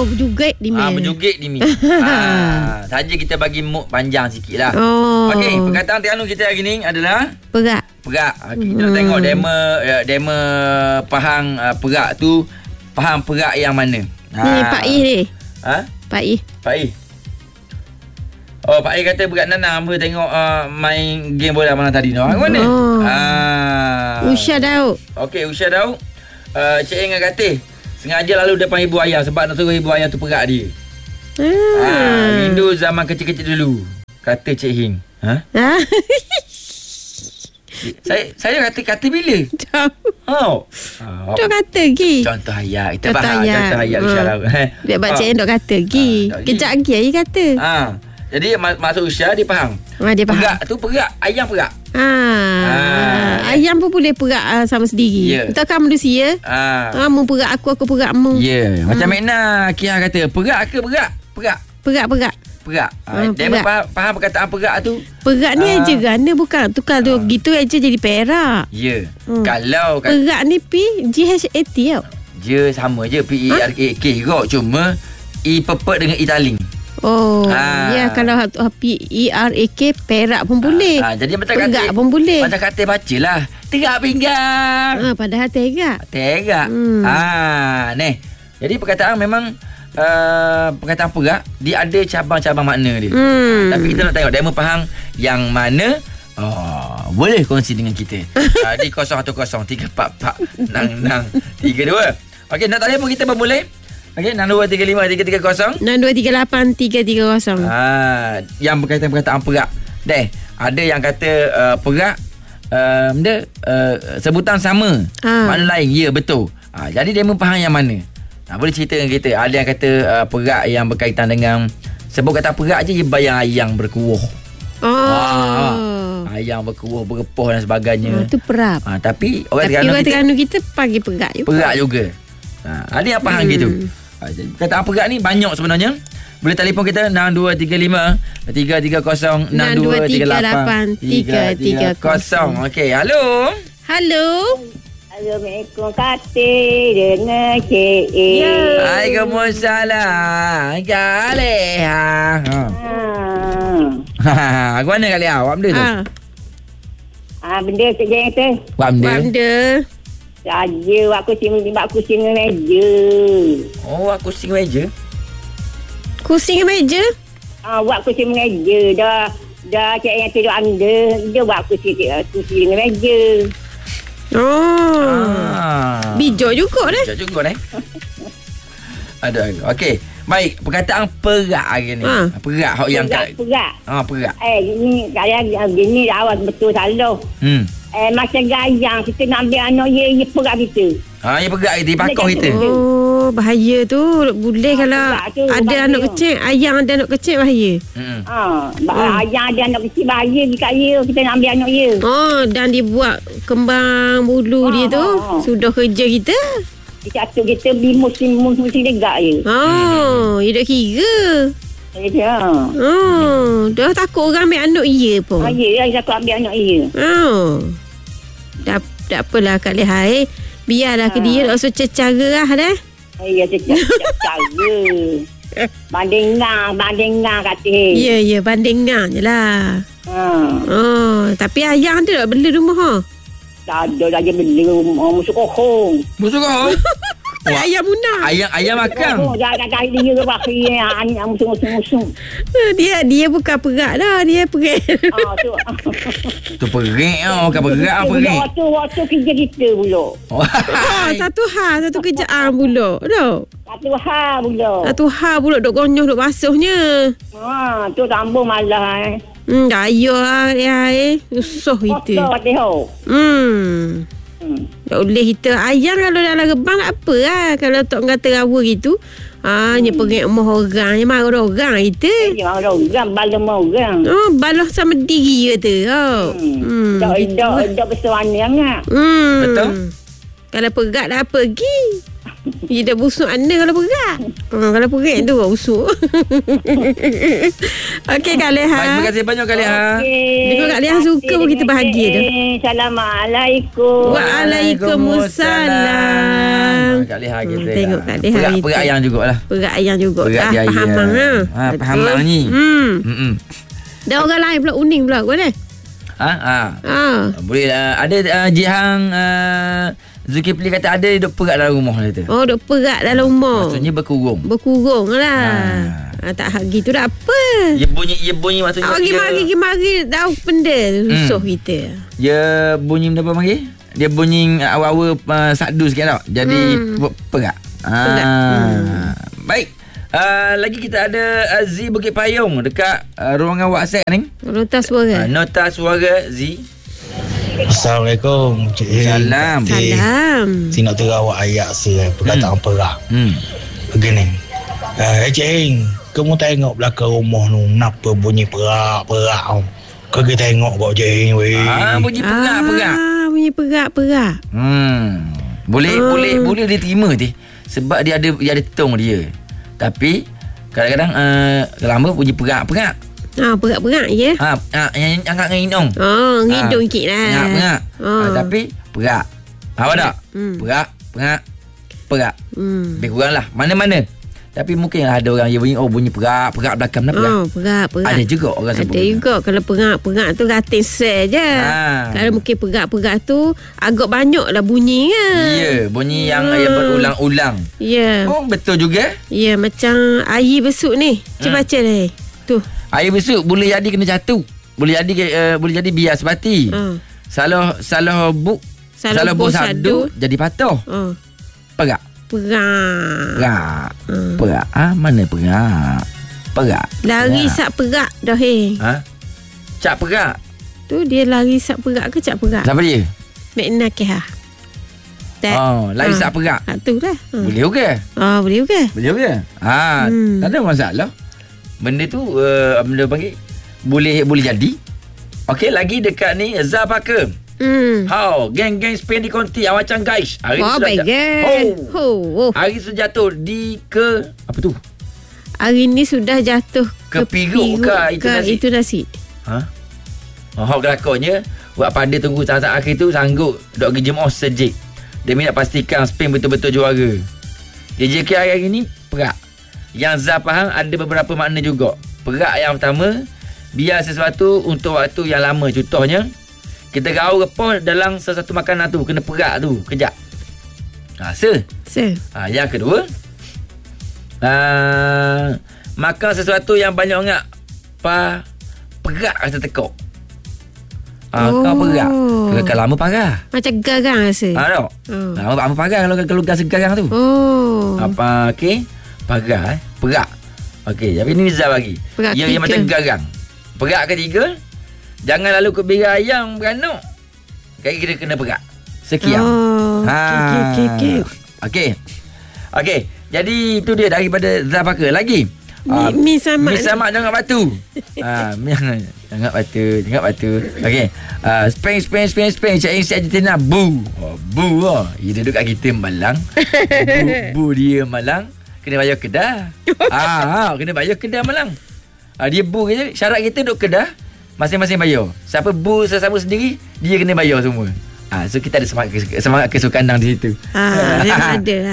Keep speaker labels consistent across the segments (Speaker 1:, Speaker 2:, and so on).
Speaker 1: berjugit di mi.
Speaker 2: Berjugit di mi. Saja kita bagi mood panjang sikit lah. Okey, perkataan Terengganu kita hari ni adalah
Speaker 1: Perak.
Speaker 2: Kita nak tengok demo Pahang perak tu. Faham perak yang mana?
Speaker 1: Ni Pak I ni. Pak I.
Speaker 2: Oh, Pak I kata berat Nana hamba tengok main game bola malam tadi no. Mana?
Speaker 1: Usha Daud.
Speaker 2: Okey, Usha Daud. Cik Eng kata sengaja lalu depan ibu ayah sebab nak suruh ibu ayah tu perak dia. Rindu zaman kecil-kecil dulu. Kata Cik Hing. Saya kata bila?
Speaker 1: Dok kata gi.
Speaker 2: Contoh ayat. Kita faham contoh ayat Usha Daud.
Speaker 1: Dia baca dok kata gi. Kejap lagi ayah kata.
Speaker 2: Jadi maksud Usha dia faham.
Speaker 1: Dia faham.
Speaker 2: Perak tu perak, ayam perak.
Speaker 1: Ayam pun boleh perak sama sendiri. Betul kan manusia? Mu perak aku perak mu.
Speaker 2: Macam Mekna Kia kata perak ke perak? Perak. Dia faham perkataan perak tu.
Speaker 1: Perak ni aja gana bukan tukar tu gitu aja jadi perak.
Speaker 2: Kalau
Speaker 1: perak ni PGHAT tau.
Speaker 2: Je sama je PERAK kok, cuma I pepet dengan Italing.
Speaker 1: Kalau PERAK perak pun boleh.
Speaker 2: Jadi macam
Speaker 1: perak pun boleh.
Speaker 2: Macam kata bacalah terak pinggang.
Speaker 1: Padahal terak.
Speaker 2: Ni. Jadi perkataan memang perkataan perak dia ada cabang-cabang makna dia. Tapi kita nak tengok demo Pahang yang mana boleh kongsi dengan kita di 010-344-6632. Okey, nak telefon kita bermulai. Okey, 6235-330 6238-330. Yang berkaitan perkataan perak. Ada yang kata perak sebutan sama, makna lain. Ya, betul. Jadi demo Pahang yang mana? Boleh cerita dengan kita. Ada yang kata perak yang berkaitan dengan sebut kata perak je, dia bayang ayang berkuah. Ayang berkuah, berkepoh dan sebagainya.
Speaker 1: Itu perak.
Speaker 2: Tapi orang
Speaker 1: Terengganu kita panggil perak juga.
Speaker 2: Perak juga. Ada yang faham gitu. Kata perak ni banyak sebenarnya. Boleh telefon kita 6235-330 6238-330. Okey, halo.
Speaker 3: Assalamualaikum Kati dengan Cik A.
Speaker 2: Waalaikumsalam. Kaleha. Aku mana Kaleha? Awak benda tu?
Speaker 3: Benda Cik Jeng tu.
Speaker 1: Benda.
Speaker 3: Saja aku kursi meja.
Speaker 2: Buat kursi meja?
Speaker 1: Kursi meja?
Speaker 3: Buat kursi meja. Dah Cik yang tidur anda. Dia buat kursi dengan meja.
Speaker 1: Bijak juga dah.
Speaker 2: Ada. Okey. Baik, perkataan perak hari ni. Perak hok yang perak. Perak.
Speaker 3: Gini awak betul salah. Macam gayang kita nak ambil anak ye perak kita.
Speaker 2: Ye perak kita, pakoh kita.
Speaker 1: Bahaya tu. Boleh kalau ada anak kecil, ayang ada anak kecil bahaya.
Speaker 3: Ayang ada anak kecil bahaya dekat ye, kita nak ambil anak ye.
Speaker 1: Dan dia buat kembang bulu dia tu. Sudah kerja kita.
Speaker 3: Satu kita beli musim degak je.
Speaker 1: Dia dah kira. Dah takut orang ambil anak ia pun.
Speaker 3: Ya, takut ambil anak ia.
Speaker 1: Tak apalah Kak Lehai. Biarlah ke dia tak usah cara lah dah.
Speaker 3: Ya, cara. Bandingan kata.
Speaker 1: Ya, bandingan je lah. Tapi ayang ada tak beli rumah?
Speaker 3: Tak ada lagi beli musuh kohong.
Speaker 1: Ayam munah.
Speaker 2: Ayam makan.
Speaker 3: Dah dia bagi anak musuh.
Speaker 1: Dia bukan perak dah, dia perik.
Speaker 2: Tu perik bukan perak
Speaker 3: Waktu kerja kita pula.
Speaker 1: Satu kerjaan pula. Satu hal pula duk gonyoh duk basuhnya.
Speaker 3: Tu tambah malah.
Speaker 1: Daya susah itu. Tak boleh kita ayam kalau dalam rebang tak apa lah. Kalau tak kata rawa gitu. Hanya perik rumah orang. Yang marah orang itu.
Speaker 3: Marah orang. Balah orang.
Speaker 1: Balah sama diri tu.
Speaker 3: Tak besar mana sangat.
Speaker 2: Betul.
Speaker 1: Kalau perak dah pergi. Dia dah busuk mana kalau perak. Kalau perak tu busuk. Okey Kak Leha.
Speaker 2: Terima kasih banyak Kak Leha.
Speaker 1: Dengar Kak Leha suka pun kita bahagia tu.
Speaker 3: Assalamualaikum.
Speaker 1: Waalaikumsalam.
Speaker 2: Kak Leha kita.
Speaker 1: Tengok Kak Leha kita.
Speaker 2: Perak ayam jugalah.
Speaker 1: Perak ayam juga.
Speaker 2: Perak dia
Speaker 1: Faham
Speaker 2: ayam.
Speaker 1: ha.
Speaker 2: Faham bang ni.
Speaker 1: Dan orang lain pula uning pula boleh.
Speaker 2: Boleh ada Jihang Zulkifli kata ada duduk perak dalam rumah dia tu.
Speaker 1: Oh, duk perak dalam rumah.
Speaker 2: Maksudnya berkurung.
Speaker 1: Berkurung lah. Tak hak gitu dah apa.
Speaker 2: Dia bunyi maksudnya.
Speaker 1: Mari tahu benda susah kita.
Speaker 2: Dia bunyi benda apa mari? Dia bunyi awal-awal sakdu sikit tau. Jadi perak. Baik. Lagi kita ada Z Bukit Payung dekat ruangan WhatsApp ni.
Speaker 1: Nota suara.
Speaker 2: Nota suara Z.
Speaker 4: Assalamualaikum.
Speaker 2: Salam.
Speaker 1: Salam.
Speaker 4: Si nak terawak ayat saya perkataan perak. Begini. Cik Hing, kamu tengok belakang rumah tu kenapa bunyi perak-perak. Kau kita tengok kau Cik Hing weh.
Speaker 2: Bunyi perak-perak.
Speaker 1: Bunyi perak-perak.
Speaker 2: Boleh diterima tu. Sebab dia ada tong dia. Tapi kadang-kadang lama bunyi perak-perak.
Speaker 1: Perak-perak ya.
Speaker 2: Yang angkat ngidung.
Speaker 1: Ngidung sikit lah.
Speaker 2: Perak. Tapi perak. Apa tak? Perak. Lebih kurang lah. Mana-mana. Tapi mungkin ada orang yang bunyi perak belakang nak perak.
Speaker 1: Perak.
Speaker 2: Ada juga orang sebut.
Speaker 1: Ada juga. Kalau perak tu rating sel je. Kalau mungkin perak tu agak banyak lah bunyi kan.
Speaker 2: Ya, bunyi yang berulang-ulang.
Speaker 1: Ya.
Speaker 2: Oh, betul juga.
Speaker 1: Ya, macam air besuk ni. Cuba baca dah. Tu.
Speaker 2: Air besuk boleh jadi kena jatuh. Boleh jadi bias sebati. Salah buk sadu jadi patah. Perak. Mana perak?
Speaker 1: Lari sak perak dah
Speaker 2: Cak perak.
Speaker 1: Tu dia lari sak perak ke cak perak?
Speaker 2: Siapa dia?
Speaker 1: Makna ke ha?
Speaker 2: Lari sak perak.
Speaker 1: Tu dah.
Speaker 2: Boleh juga.
Speaker 1: Boleh juga.
Speaker 2: Tak ada masalah. Benda tu benda panggil boleh jadi. Okey, lagi dekat ni Zah Parker. Geng-geng Spain di Conti macam guys. Hari Hari sudah jatuh di ke apa tu?
Speaker 1: Hari ni sudah jatuh
Speaker 2: ke Piruk ke
Speaker 1: itu nasi.
Speaker 2: Kelakonnya buat pada tunggu saat akhir tu sanggup dok pergi jemaah sejik. Demi nak pastikan Spain betul-betul juara. JJK hari ni perak. Yang Zah faham ada beberapa makna juga. Perak yang pertama, biar sesuatu untuk waktu yang lama. Contohnya, kita gaul repot dalam sesuatu makanan tu, kena perak tu, kejap. Yang kedua, makan sesuatu yang banyak ingat, perak rasa tekuk. Kau perak. Kalau lama parah.
Speaker 1: Macam garang rasa.
Speaker 2: Tak. Lama parah kalau gas garang tu. Okey. Perak. Okey, tapi ni Zah bagi. Yang macam garang. Perak ketiga, jangan lalu ke bira ayam beranak. Kira kena perak. Sekian. Okey. Jadi itu dia daripada Zah Parker. Lagi Mi Samak jangan batu. Jangan batu. Okey. Spain Cik Ing si Argentina. Bu. Dia duduk kat kita Malang. Bu dia Malang. Kena bayar Kedah. Kena bayar Kedah Malang. Dia bu je. Syarat kita duduk Kedah, masing-masing bayar. Siapa bu sesama sendiri, dia kena bayar semua. So kita ada semangat kesukandang di situ.
Speaker 1: Memang ada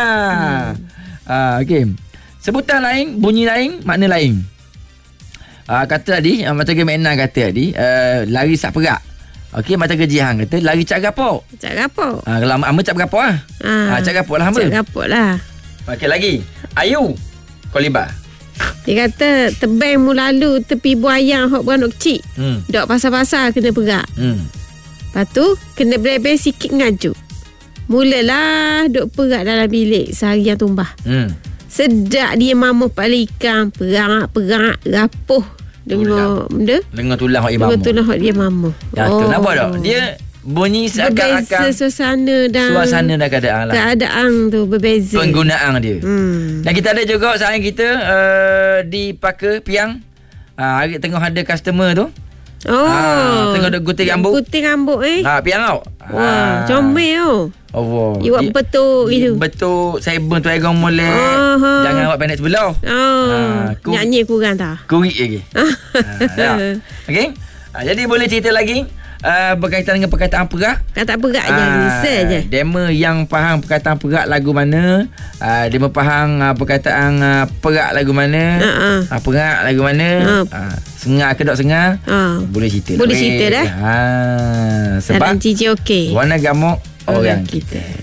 Speaker 2: okey. Sebutan lain, bunyi lain, makna lain. Kata tadi, macam ke Makna kata tadi, lari sak perak. Okey, macam ke Jihan kata lari cak gapok. Kalau hamba cak berapa lah? Cak gapok lah hamba.
Speaker 1: Cak gapok lah.
Speaker 2: Okey, lagi. Ayu Kolibah.
Speaker 1: Dia kata tebang mu lalu tepi buaya hok beranak kecil. Dok pasal-pasal kena perak. Lepas tu kena berebel sikit ngaju. Mulalah duk perak dalam bilik seharian tumbah. Sedap dia mamuh pala ikan. Perak rapuh. Dengar benda.
Speaker 2: Dengar tulang hok dia mamuh.
Speaker 1: Dengar tulang hok dia mamuh.
Speaker 2: Nampak tak? Dia bunyi seakan-akan
Speaker 1: suasana
Speaker 2: dan keadaan lah.
Speaker 1: Keadaan tu berbeza.
Speaker 2: Penggunaan dia. Dan kita ada juga sayang kita di Parker Piang. Hari tengah ada customer tu. Tengah ada gunting rambut.
Speaker 1: Gunting rambut
Speaker 2: Piang tau.
Speaker 1: Wah, comel.
Speaker 2: Allah.
Speaker 1: Iwak betul gitu.
Speaker 2: Betul. Saya tu molek. Jangan awak pendek sebelah.
Speaker 1: Nyanyi kurang tak?
Speaker 2: Kurik lagi. Okey. Jadi boleh cerita lagi berkaitan dengan perkataan perak.
Speaker 1: Kata perak je, listen je.
Speaker 2: Demo yang faham perkataan perak lagu mana, demo faham perkataan perak lagu mana, perak lagu mana, sengar ke tak sengar, boleh cerita.
Speaker 1: Boleh cerita dah.
Speaker 2: Sebab
Speaker 1: Dalam Cici okey.
Speaker 2: warna gamuk orang kita.